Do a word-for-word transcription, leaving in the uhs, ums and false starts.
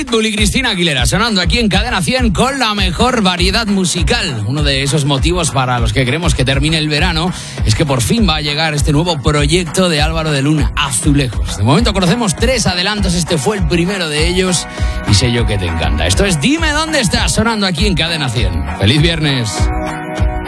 Pitbull y Cristina Aguilera sonando aquí en Cadena cien con la mejor variedad musical. Uno de esos motivos para los que queremos que termine el verano es que por fin va a llegar este nuevo proyecto de Álvaro de Luna, Azulejos. De momento conocemos tres adelantos, este fue el primero de ellos y sé yo que te encanta. Esto es Dime Dónde Estás, sonando aquí en Cadena cien. ¡Feliz viernes!